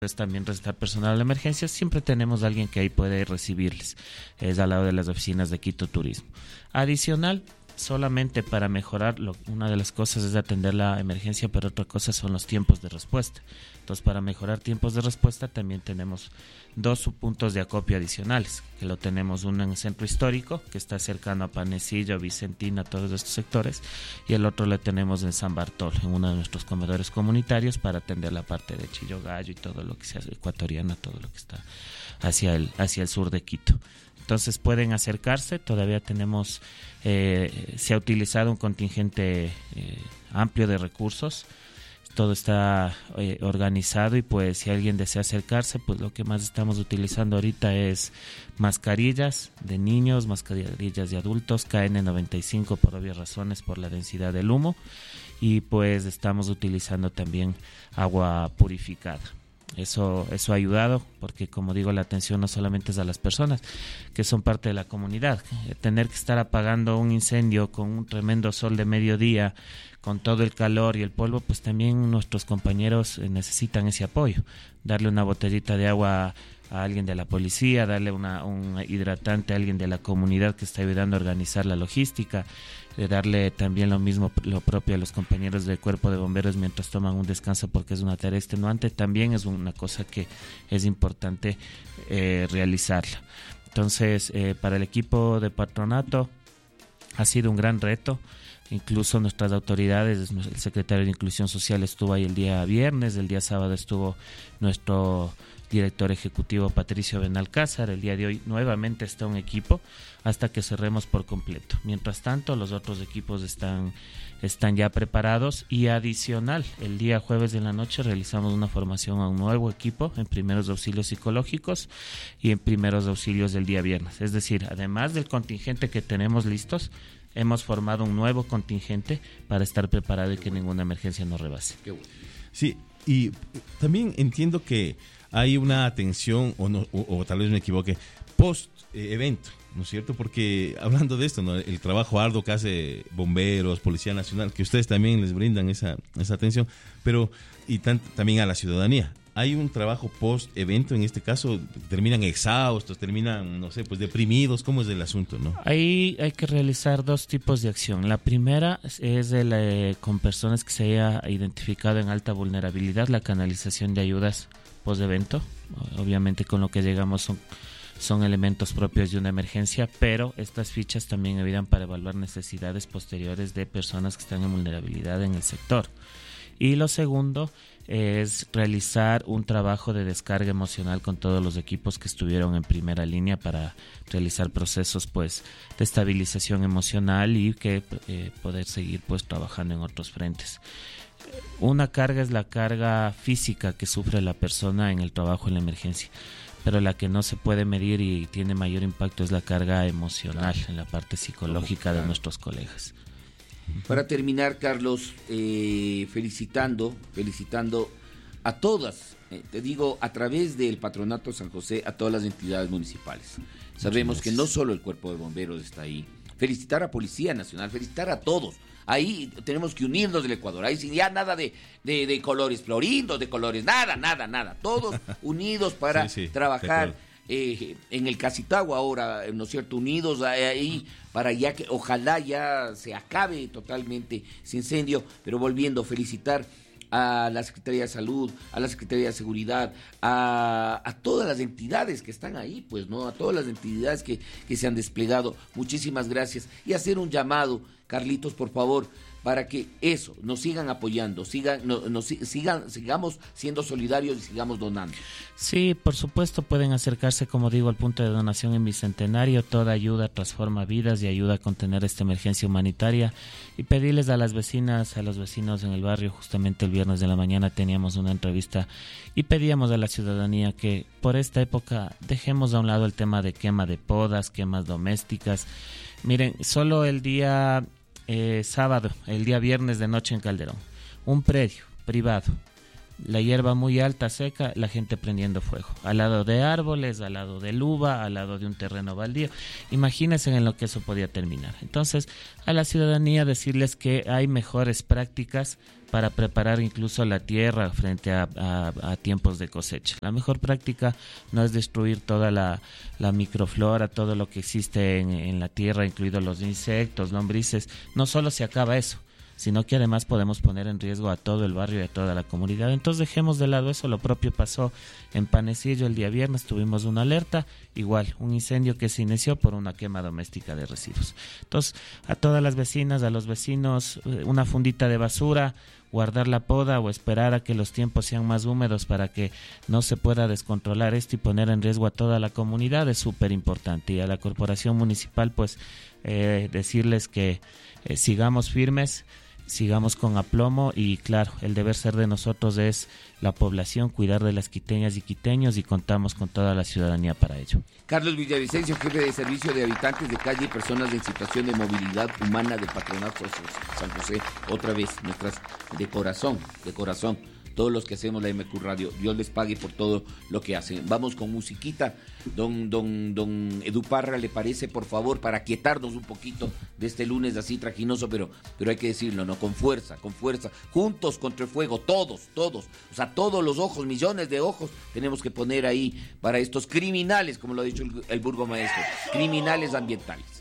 pues también restar personal a la emergencia, siempre tenemos a alguien que ahí puede recibirles. Es al lado de las oficinas de Quito Turismo. Adicional, solamente para mejorar, una de las cosas es atender la emergencia, pero otra cosa son los tiempos de respuesta. Entonces, para mejorar tiempos de respuesta también tenemos 2 subpuntos de acopio adicionales, que lo tenemos uno en el centro histórico, que está cercano a Panecillo, Vicentina, todos estos sectores, y el otro lo tenemos en San Bartolo, en uno de nuestros comedores comunitarios, para atender la parte de Chillogallo y todo lo que sea ecuatoriano, todo lo que está hacia el sur de Quito. Entonces pueden acercarse, todavía tenemos, se ha utilizado un contingente amplio de recursos, todo está organizado y pues si alguien desea acercarse, pues lo que más estamos utilizando ahorita es mascarillas de niños, mascarillas de adultos, KN95 por obvias razones, por la densidad del humo, y pues estamos utilizando también agua purificada. Eso ha ayudado porque, como digo, la atención no solamente es a las personas que son parte de la comunidad. Tener que estar apagando un incendio con un tremendo sol de mediodía, con todo el calor y el polvo, pues también nuestros compañeros necesitan ese apoyo. Darle una botellita de agua a alguien de la policía, darle un hidratante a alguien de la comunidad que está ayudando a organizar la logística, darle también lo propio a los compañeros del cuerpo de bomberos mientras toman un descanso porque es una tarea extenuante, también es una cosa que es importante realizarla. Entonces, para el equipo de patronato ha sido un gran reto. Incluso nuestras autoridades, el secretario de Inclusión Social estuvo ahí el día viernes, el día sábado estuvo nuestro director ejecutivo Patricio Benalcázar, el día de hoy nuevamente está un equipo hasta que cerremos por completo. Mientras tanto, los otros equipos están ya preparados y adicional, el día jueves de la noche realizamos una formación a un nuevo equipo en primeros auxilios psicológicos y en primeros auxilios del día viernes. Es decir, además del contingente que tenemos listos, hemos formado un nuevo contingente para estar preparado y que ninguna emergencia nos rebase. Sí, y también entiendo que hay una atención, o tal vez me equivoque, post-evento, ¿no es cierto? Porque hablando de esto, ¿no? El trabajo arduo que hace bomberos, Policía Nacional, que ustedes también les brindan esa atención, pero y también a la ciudadanía. Hay un trabajo post-evento, en este caso, terminan exhaustos, terminan, no sé, pues deprimidos. ¿Cómo es el asunto, no? Ahí hay que realizar 2 tipos de acción. La primera es con personas que se haya identificado en alta vulnerabilidad, la canalización de ayudas post-evento. Obviamente con lo que llegamos son elementos propios de una emergencia, pero estas fichas también ayudan para evaluar necesidades posteriores de personas que están en vulnerabilidad en el sector. Y lo segundo es realizar un trabajo de descarga emocional con todos los equipos que estuvieron en primera línea para realizar procesos pues de estabilización emocional y que poder seguir pues trabajando en otros frentes. Una carga es la carga física que sufre la persona en el trabajo en la emergencia, pero la que no se puede medir y tiene mayor impacto es la carga emocional en la parte psicológica de nuestros colegas. Para terminar, Carlos, felicitando a todas, te digo, a través del Patronato San José, a todas las entidades municipales. Sabemos que no solo el Cuerpo de Bomberos está ahí. Felicitar a Policía Nacional, felicitar a todos. Ahí tenemos que unirnos del Ecuador. Ahí sin ya nada de colores florindos, de colores, nada. Todos unidos para trabajar en el Casitagua ahora, ¿no es cierto? Unidos ahí para ya que ojalá ya se acabe totalmente ese incendio. Pero volviendo a felicitar a la Secretaría de Salud, a la Secretaría de Seguridad, a todas las entidades que están ahí, pues, ¿no? A todas las entidades que se han desplegado. Muchísimas gracias. Y hacer un llamado, Carlitos, por favor, para que eso, nos sigan apoyando, sigamos siendo solidarios y sigamos donando. Sí, por supuesto, pueden acercarse, como digo, al punto de donación en Bicentenario. Toda ayuda transforma vidas y ayuda a contener esta emergencia humanitaria. Y pedirles a las vecinas, a los vecinos en el barrio, justamente el viernes de la mañana teníamos una entrevista y pedíamos a la ciudadanía que por esta época dejemos a un lado el tema de quema de podas, quemas domésticas. Miren, solo el día sábado, el día viernes de noche en Calderón, un predio privado la hierba muy alta, seca, la gente prendiendo fuego, al lado de árboles, al lado del uva, al lado de un terreno baldío. Imagínense en lo que eso podía terminar. Entonces, a la ciudadanía decirles que hay mejores prácticas para preparar incluso la tierra frente a tiempos de cosecha. La mejor práctica no es destruir toda la microflora, todo lo que existe en la tierra, incluidos los insectos, lombrices. No solo se acaba eso, sino que además podemos poner en riesgo a todo el barrio y a toda la comunidad. Entonces dejemos de lado eso. Lo propio pasó en Panecillo el día viernes, tuvimos una alerta, igual, un incendio que se inició por una quema doméstica de residuos. Entonces, a todas las vecinas, a los vecinos, una fundita de basura, guardar la poda o esperar a que los tiempos sean más húmedos para que no se pueda descontrolar esto y poner en riesgo a toda la comunidad es súper importante. Y a la corporación municipal, pues, decirles que sigamos firmes, sigamos con aplomo y claro, el deber ser de nosotros es la población, cuidar de las quiteñas y quiteños y contamos con toda la ciudadanía para ello. Carlos Villavicencio, jefe de servicio de habitantes de calle y personas en situación de movilidad humana de Patronato San José, otra vez, nuestras de corazón, todos los que hacemos la MQ Radio, Dios les pague por todo lo que hacen. Vamos con musiquita, don Edu Parra, ¿le parece, por favor, para quietarnos un poquito de este lunes así trajinoso, pero hay que decirlo, ¿no? Con fuerza, juntos contra el fuego, todos, o sea, todos los ojos, millones de ojos, tenemos que poner ahí para estos criminales, como lo ha dicho el burgomaestro, criminales ambientales.